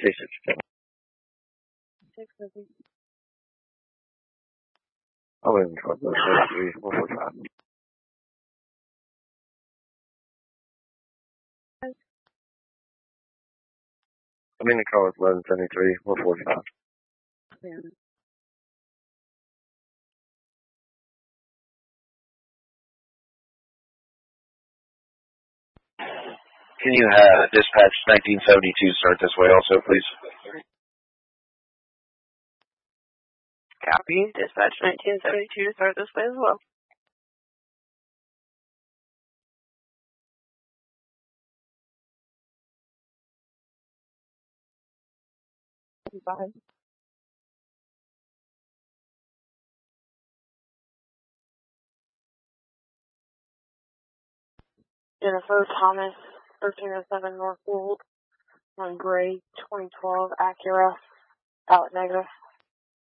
J610. I'll wait until 33, 145. I'm in the car with 1173, 145. Yeah. Can you have dispatch 1972 start this way also, please? Copy. Dispatch 1972 start this way as well. Bye. Jennifer Thomas, 1307 North Wold, on gray 2012 Acura, out negative.